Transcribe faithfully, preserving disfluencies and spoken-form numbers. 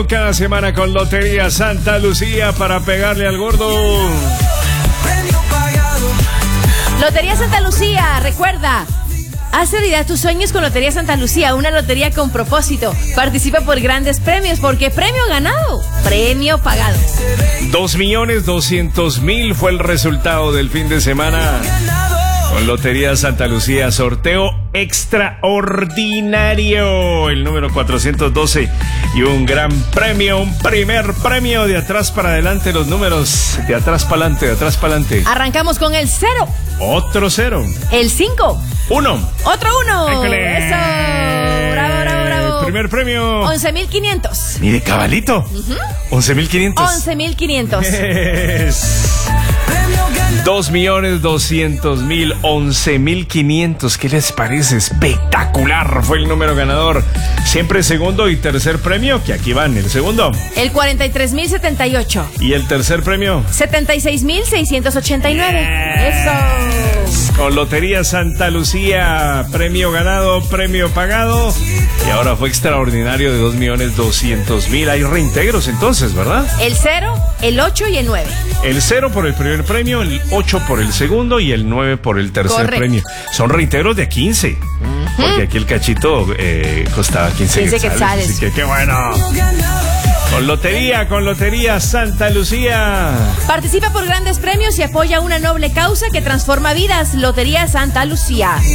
Cada semana con Lotería Santa Lucía para pegarle al gordo. Lotería Santa Lucía, recuerda, haz realidad tus sueños con Lotería Santa Lucía, una lotería con propósito. Participa por grandes premios, porque premio ganado, premio pagado. Dos millones doscientos mil fue el resultado del fin de semana. Con Lotería Santa Lucía, sorteo extraordinario, el número cuatrocientos doce y un gran premio, un primer premio de atrás para adelante, los números de atrás para adelante, de atrás para adelante. Arrancamos con el cero. Otro cero. El cinco. Uno. Otro uno. ¡École! Eso. Bravo, bravo, bravo. El primer premio. once mil quinientos. Mire, cabalito. Uh-huh. once mil quinientos. once mil quinientos. Es... Dos millones doscientos mil, once mil quinientos. ¿Qué les parece? Espectacular fue el número ganador. Siempre segundo y tercer premio, que aquí van. El segundo, el cuarenta y tres mil setenta y ocho. Y el tercer premio, setenta y seis mil seiscientos ochenta y nueve. Yes. Eso. Con Lotería Santa Lucía, premio ganado, premio pagado. Y ahora fue extraordinario de dos millones doscientos mil. Hay reintegros entonces, ¿verdad? El cero, el ocho y el nueve. El cero por el primer premio, el ocho por el segundo y el nueve por el tercer Correcto. premio. Son reintegros de quince. Uh-huh. Porque aquí el cachito eh, costaba quince, quince quetzales. quetzales. Así que qué bueno. Con Lotería, con Lotería Santa Lucía. Participa por grandes premios y apoya una noble causa que transforma vidas. Lotería Santa Lucía.